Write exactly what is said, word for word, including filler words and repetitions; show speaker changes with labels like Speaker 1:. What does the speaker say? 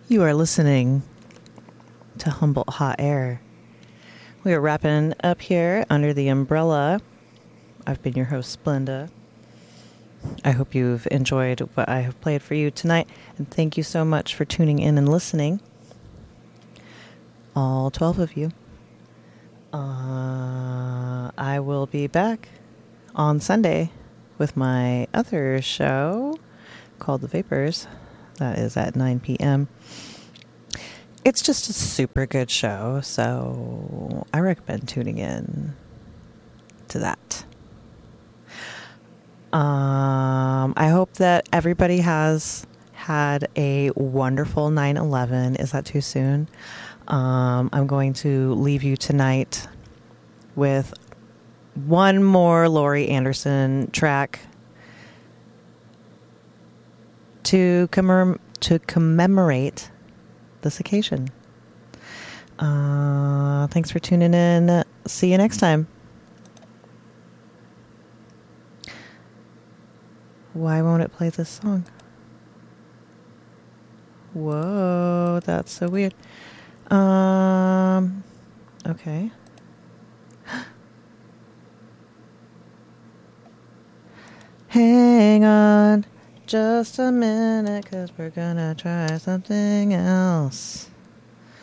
Speaker 1: You are listening to Humboldt Hot Air. We are wrapping up here under the umbrella. I've been your host, Splenda. I hope you've enjoyed what I have played for you tonight, and thank you so much for tuning in and listening. All twelve of you. Uh, I will be back on Sunday with my other show called The Vapors. That is at nine p.m. It's just a super good show, so I recommend tuning in to that. Um, I hope that everybody has had a wonderful nine eleven. Is that too soon? Um, I'm going to leave you tonight with one more Laurie Anderson track to commem- to commemorate this occasion. Uh, thanks for tuning in. See you next time. Why won't it play this song? Whoa, that's so weird. Um, okay. Hang on just a minute, 'cause we're gonna try something else.